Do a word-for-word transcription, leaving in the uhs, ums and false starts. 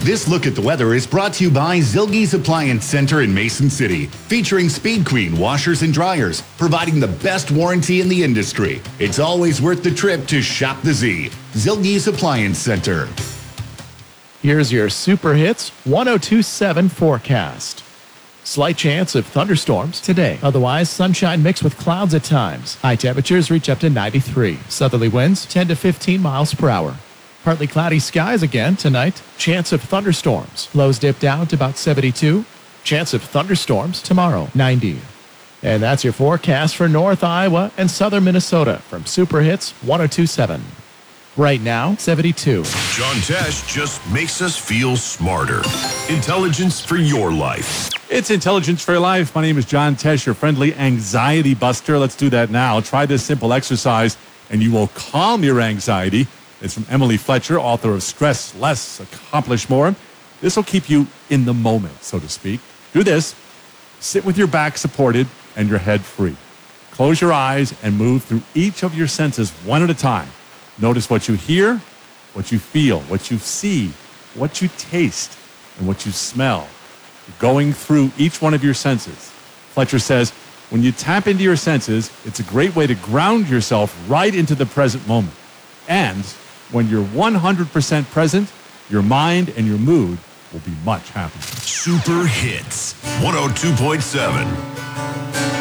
This look at the weather is brought to you by Zilge's Appliance Center in Mason City, featuring Speed Queen washers and dryers, providing the best warranty in the industry. It's always worth the trip to shop the Z. Zilge's Appliance Center. Here's your Super Hits one oh two point seven forecast. Slight chance of thunderstorms today. Otherwise, sunshine mixed with clouds at times. High temperatures reach up to ninety-three. Southerly winds ten to fifteen miles per hour. Partly cloudy skies again tonight. Chance of thunderstorms. Lows dip down to about seventy-two. Chance of thunderstorms tomorrow, ninety. And that's your forecast for North Iowa and Southern Minnesota from Super Hits one oh two point seven. Right now, seventy-two. John Tesh just makes us feel smarter. Intelligence for your life. It's Intelligence for Your Life. My name is John Tesh, your friendly anxiety buster. Let's do that now. Try this simple exercise, and you will calm your anxiety. It's from Emily Fletcher, author of Stress Less, Accomplish More. This will keep you in the moment, so to speak. Do this. Sit with your back supported and your head free. Close your eyes and move through each of your senses one at a time. Notice what you hear, what you feel, what you see, what you taste, and what you smell. Going through each one of your senses. Fletcher says, when you tap into your senses, it's a great way to ground yourself right into the present moment. And when you're one hundred percent present, your mind and your mood will be much happier. Super Hits one oh two point seven.